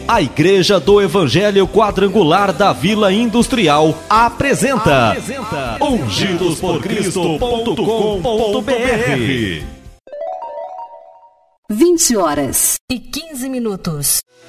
A Igreja do Evangelho Quadrangular da Vila Industrial apresenta ungidosporcristo.com.br. 20h15.